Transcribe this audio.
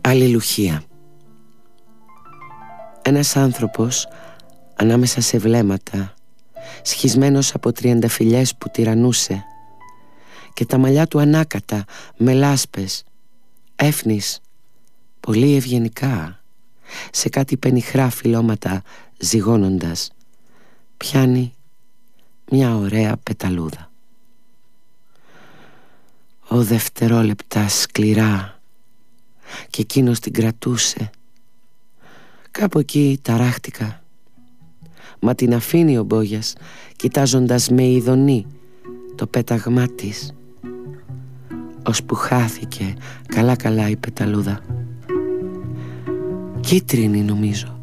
Αλληλουχία. Ένας άνθρωπος ανάμεσα σε βλέμματα, σχισμένος από τριανταφυλλιές που τυραννούσε, και τα μαλλιά του ανάκατα με λάσπες, έφνης, πολύ ευγενικά, σε κάτι πενιχρά φυλλώματα ζυγώνοντας, πιάνει μια ωραία πεταλούδα. Ο δευτερόλεπτα σκληρά, και εκείνος την κρατούσε. Κάπου εκεί ταράχτηκα, μα την αφήνει ο Μπόγιας, κοιτάζοντας με ειδονή το πέταγμά της, ώσπου χάθηκε καλά καλά η πεταλούδα. Κίτρινη νομίζω,